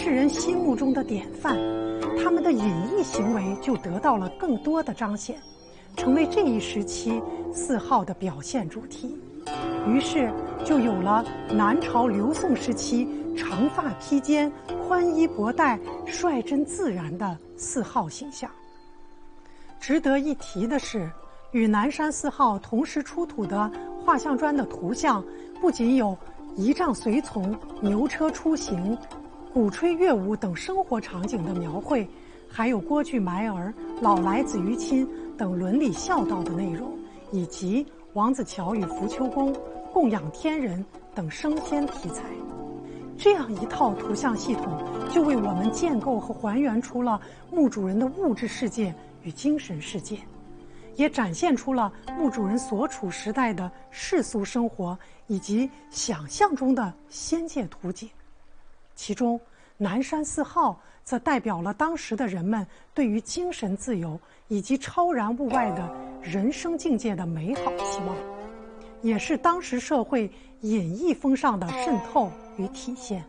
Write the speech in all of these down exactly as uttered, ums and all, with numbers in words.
世人心目中的典范，他们的隐逸行为就得到了更多的彰显，成为这一时期四号的表现主题。于是就有了南朝刘宋时期长发披肩、宽衣博带、率真自然的四号形象。值得一提的是，与南山四号同时出土的画像砖的图像，不仅有仪仗随从、牛车出行、鼓吹乐舞等生活场景的描绘，还有郭巨埋儿、老来子于亲等伦理孝道的内容，以及王子乔与扶秋公、供养天人等升仙题材。这样一套图像系统，就为我们建构和还原出了墓主人的物质世界与精神世界，也展现出了墓主人所处时代的世俗生活以及想象中的仙界图景。其中南山四号则代表了当时的人们对于精神自由以及超然物外的人生境界的美好期望，也是当时社会隐逸风尚的渗透与体现。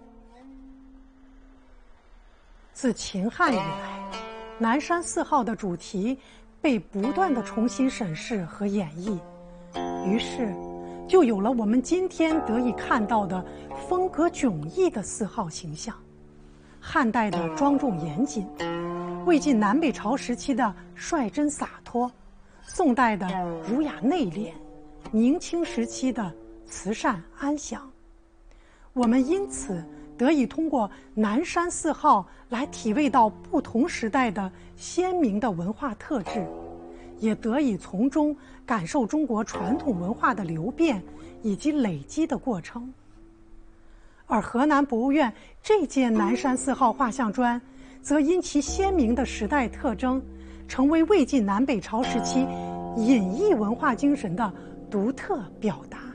自秦汉以来，南山四号的主题被不断的重新审视和演绎，于是就有了我们今天得以看到的风格迥异的四号形象。汉代的庄重严谨，魏晋南北朝时期的率真洒脱，宋代的儒雅内敛，明清时期的慈善安详。我们因此得以通过南山四号来体味到不同时代的鲜明的文化特质，也得以从中感受中国传统文化的流变以及累积的过程。而河南博物院这件南山四号画像砖，则因其鲜明的时代特征，成为魏晋南北朝时期隐逸文化精神的独特表达。